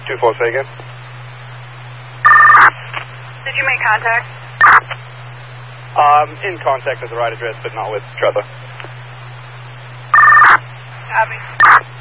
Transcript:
2-4, say again. Did you make contact? In contact with the right address, but not with Trevor. Copy.